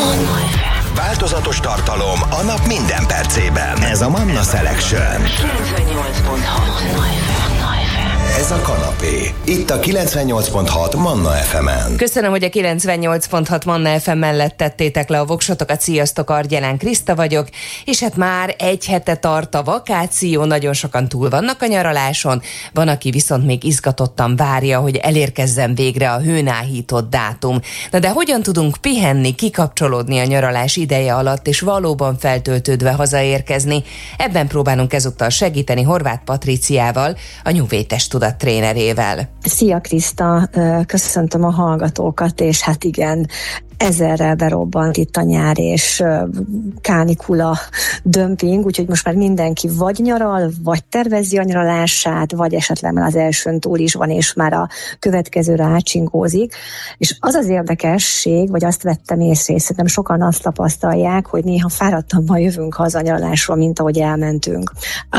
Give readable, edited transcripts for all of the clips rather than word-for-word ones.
Változatos tartalom a nap minden percében. Ez a Manna Selection. 98.6 Ez a kanapé. Itt a 98.6 Manna FM-en. Köszönöm, hogy a 98.6 Manna FM mellett tettétek le a voksotokat. Sziasztok, Argyelán Kriszta vagyok, és hát már egy hete tart a vakáció, nagyon sokan túl vannak a nyaraláson, van, aki viszont még izgatottan várja, hogy elérkezzen végre a hőn áhított dátum. Na de hogyan tudunk pihenni, kikapcsolódni a nyaralás ideje alatt, és valóban feltöltődve hazaérkezni? Ebben próbálunk ezúttal segíteni Horváth Patriciával, a nyugvédtesttudat trénerével. Szia Kriszta, köszöntöm a hallgatókat, és hát igen, ezerrel berobbant itt a nyár, és kánikula dömping, úgyhogy most már mindenki vagy nyaral, vagy tervezi a nyaralását, vagy esetleg már az elsőn túl is van, és már a következőre átsingózik. És az az érdekesség, vagy azt vettem észre, és szerintem sokan azt tapasztalják, hogy néha fáradtabban jövünk haza a nyaralásról, mint ahogy elmentünk.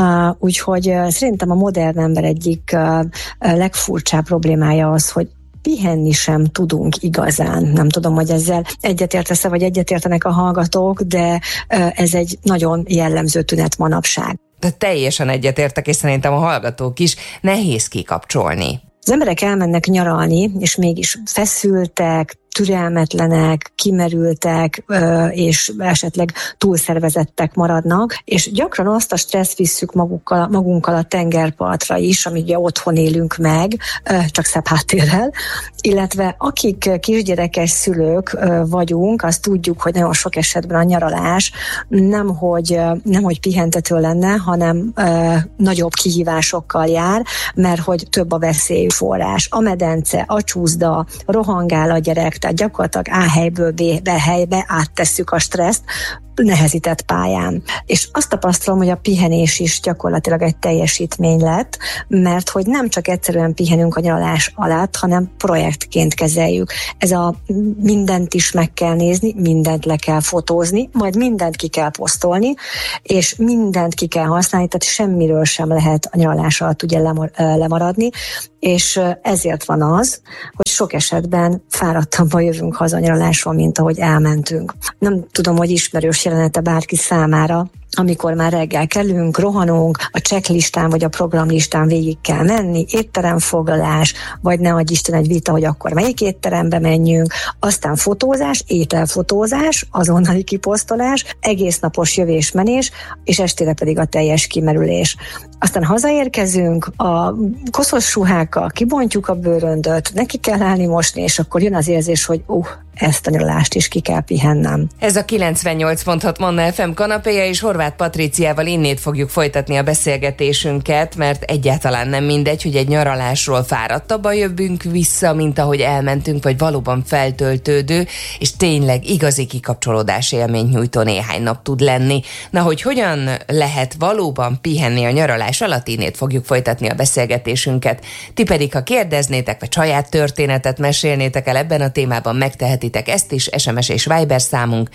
Úgyhogy szerintem a modern ember egyik legfurcsább problémája az, hogy pihenni sem tudunk igazán. Nem tudom, hogy ezzel egyetértesz-e, vagy egyetértenek a hallgatók, de ez egy nagyon jellemző tünet manapság. De teljesen egyetértek, és szerintem a hallgatók is, nehéz kikapcsolni. Az emberek elmennek nyaralni, és mégis feszültek, türelmetlenek, kimerültek, és esetleg túlszervezettek maradnak, és gyakran azt a stresszt visszük magunkkal a tengerpartra is, amit ugye otthon élünk meg, csak szebb háttérrel, illetve akik kisgyerekes szülők vagyunk, azt tudjuk, hogy nagyon sok esetben a nyaralás nem hogy pihentető lenne, hanem nagyobb kihívásokkal jár, mert hogy több a veszélyforrás. A medence, a csúszda, rohangál a gyerek, tehát gyakorlatilag A helyből B helybe áttesszük a stresszt nehezített pályán. És azt tapasztalom, hogy a pihenés is gyakorlatilag egy teljesítmény lett, mert hogy nem csak egyszerűen pihenünk a nyaralás alatt, hanem projektként kezeljük. Ez a mindent is meg kell nézni, mindent le kell fotózni, majd mindent ki kell posztolni, és mindent ki kell használni, tehát semmiről sem lehet a nyaralás alatt ugye lemaradni, és ezért van az, hogy sok esetben fáradtabban jövünk haza a nyaralásról, mint ahogy elmentünk. Nem tudom, hogy ismerős jelenete bárki számára, amikor már reggel kelünk, rohanunk, a checklistán vagy a programlistán végig kell menni, étteremfoglalás, vagy ne adj Isten egy vita, hogy akkor melyik étterembe menjünk, aztán fotózás, ételfotózás, azonnali kiposztolás, egésznapos jövés-menés, és estére pedig a teljes kimerülés. Aztán hazaérkezünk, a koszos ruhákkal kibontjuk a bőröndöt, neki kell állni mosni, és akkor jön az érzés, hogy ezt a nyaralást is ki kell pihennem. Ez a 98.6 Manna FM kanapéja, és Horváth Patriciával innét fogjuk folytatni a beszélgetésünket, mert egyáltalán nem mindegy, hogy egy nyaralásról fáradtabban jövünk vissza, mint ahogy elmentünk, vagy valóban feltöltődő, és tényleg igazi kikapcsolódás élményt nyújtó néhány nap tud lenni. Na, hogy hogyan lehet valóban pihenni a nyaralás alatt, innét fogjuk folytatni a beszélgetésünket. Ti pedig, ha kérdeznétek, vagy saját történetet mesélnétek el ebben a témában, megtehetitek ezt is, SMS és Viber számunk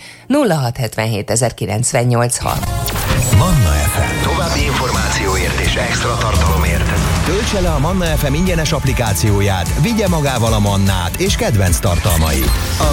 0677 0986. Manna FM. További információért és extra tartalomért töltse le a Manna FM ingyenes applikációját, vigye magával a mannát és kedvenc tartalmait.